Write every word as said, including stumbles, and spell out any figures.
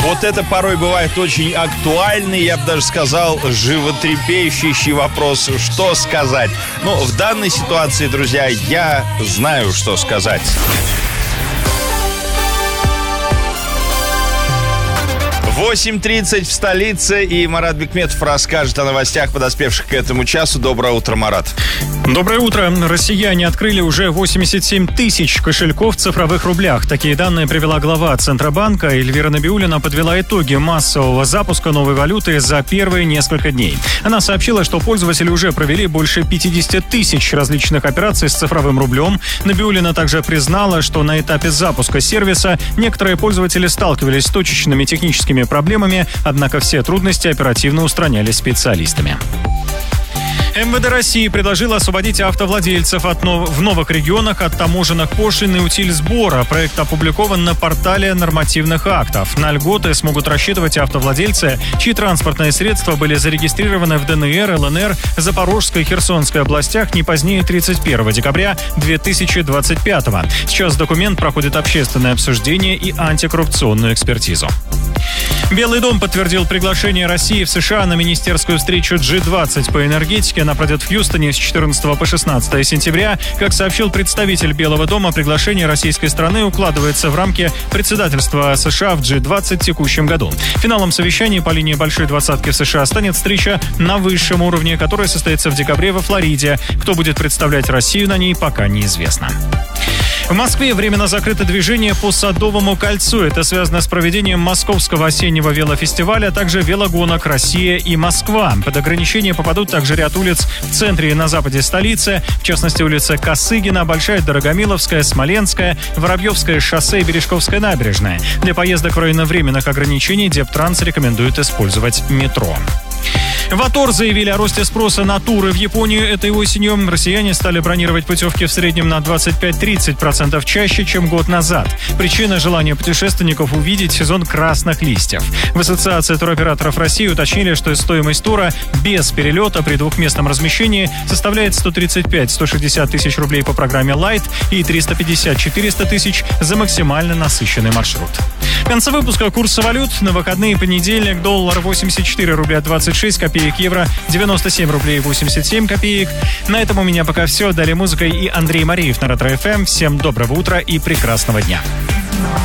Вот это порой бывает очень актуальный, я бы даже сказал, животрепещущий вопрос, что сказать. Но в данной ситуации, друзья, я знаю, что сказать. восемь тридцать в столице, и Марат Бекметов расскажет о новостях, подоспевших к этому часу. Доброе утро, Марат. Доброе утро. Россияне открыли уже восемьдесят семь тысяч кошельков в цифровых рублях. Такие данные привела глава Центробанка Эльвира Набиуллина, подвела итоги массового запуска новой валюты за первые несколько дней. Она сообщила, что пользователи уже провели больше пятьдесят тысяч различных операций с цифровым рублем. Набиуллина также признала, что на этапе запуска сервиса некоторые пользователи сталкивались с точечными техническими проблемами, однако все трудности оперативно устранялись специалистами. эм вэ дэ России предложило освободить автовладельцев от нов... в новых регионах от таможенных пошлин и утильсбора. Проект опубликован на портале нормативных актов. На льготы смогут рассчитывать автовладельцы, чьи транспортные средства были зарегистрированы в дэ эн эр, эл эн эр, Запорожской и Херсонской областях не позднее тридцать первого декабря две тысячи двадцать пятого. Сейчас документ проходит общественное обсуждение и антикоррупционную экспертизу. Белый дом подтвердил приглашение России в США на министерскую встречу джи двадцать по энергетике. Она пройдет в Хьюстоне с четырнадцатого по шестнадцатое сентября. Как сообщил представитель Белого дома, приглашение российской страны укладывается в рамки председательства США в джи двадцать в текущем году. Финалом совещания по линии Большой двадцатки в США станет встреча на высшем уровне, которая состоится в декабре во Флориде. Кто будет представлять Россию на ней, пока неизвестно. В Москве временно закрыто движение по Садовому кольцу. Это связано с проведением Московского осеннего велофестиваля, а также велогонок «Россия» и «Москва». Под ограничения попадут также ряд улиц в центре и на западе столицы, в частности улица Косыгина, Большая Дорогомиловская, Смоленская, Воробьевское шоссе и Бережковская набережная. Для поездок в районе временных ограничений Дептранс рекомендует использовать метро. В Атор заявили о росте спроса на туры в Японию этой осенью. Россияне стали бронировать путевки в среднем на двадцать пять - тридцать процентов чаще, чем год назад. Причина – желание путешественников увидеть сезон красных листьев. В Ассоциации туроператоров России уточнили, что стоимость тура без перелета при двухместном размещении составляет сто тридцать пять - сто шестьдесят тысяч рублей по программе Light и триста пятьдесят - четыреста тысяч за максимально насыщенный маршрут. В конце выпуска курсы валют. На выходные понедельник доллар восемьдесят четыре рубля двадцать шесть копеек, евро девяносто семь рублей восемьдесят семь копеек. На этом у меня пока все. Далее музыкой и Андрей Мареев на Ретро эф эм. Всем доброго утра и прекрасного дня.